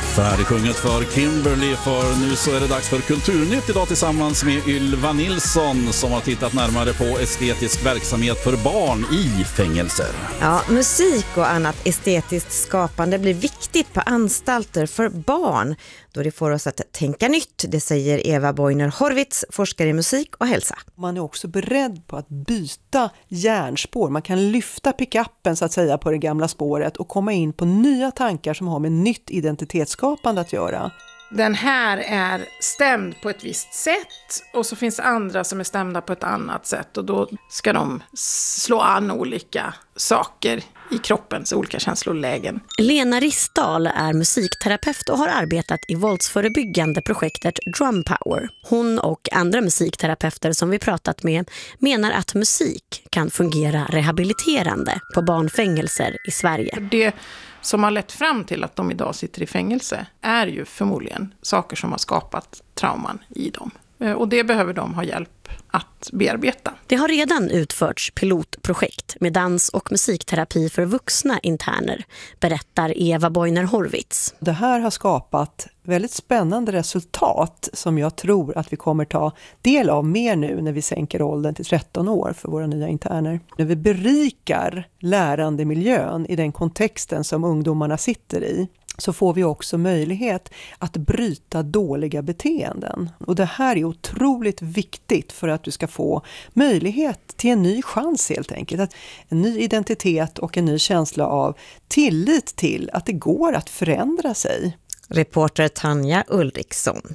Färdigsjunget för Kimberly, för nu så är det dags för Kulturnytt idag tillsammans med Ylva Nilsson som har tittat närmare på estetisk verksamhet för barn i fängelser. Ja, musik och annat estetiskt skapande blir viktigt på anstalter för barn då det får oss att tänka nytt, det säger Eva Boiner-Horvitz, forskare i musik och hälsa. Man är också beredd på att byta järnspår. Man kan lyfta pickuppen så att säga på det gamla spåret och komma in på nya tankar som har med nytt identitetsskapande att göra. Den här är stämd på ett visst sätt och så finns andra som är stämda på ett annat sätt och då ska de slå an olika saker i kroppens olika känslolägen. Lena Ristal är musikterapeut och har arbetat i våldsförebyggande projektet Drum Power. Hon och andra musikterapeuter som vi pratat med menar att musik kan fungera rehabiliterande på barnfängelser i Sverige. Det som har lett fram till att de idag sitter i fängelse är ju förmodligen saker som har skapat trauman i dem. Och det behöver de ha hjälp att bearbeta. Det har redan utförts pilotprojekt med dans- och musikterapi för vuxna interner, berättar Eva Boiner-Horvitz. Det här har skapat väldigt spännande resultat som jag tror att vi kommer ta del av mer nu när vi sänker åldern till 13 år för våra nya interner. När vi berikar lärandemiljön i den kontexten som ungdomarna sitter i, så får vi också möjlighet att bryta dåliga beteenden. Och det här är otroligt viktigt för att du ska få möjlighet till en ny chans helt enkelt. En ny identitet och en ny känsla av tillit till att det går att förändra sig. Reporter Tanja Ulriksson.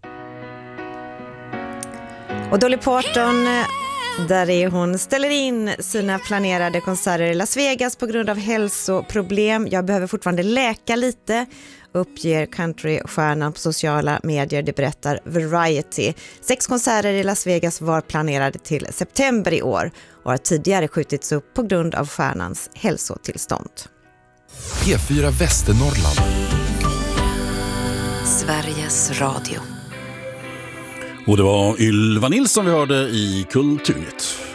Och Dolly Parton, där är hon, ställer in sina planerade konserter i Las Vegas på grund av hälsoproblem. Jag behöver fortfarande läka lite, uppger countrystjärnan på sociala medier, det berättar Variety. 6 konserter i Las Vegas var planerade till september i år och har tidigare skjutits upp på grund av stjärnans hälsotillstånd. P4 Västernorrland. Sveriges Radio. Och det var Ylva Nilsson vi hörde i Kulturnytt.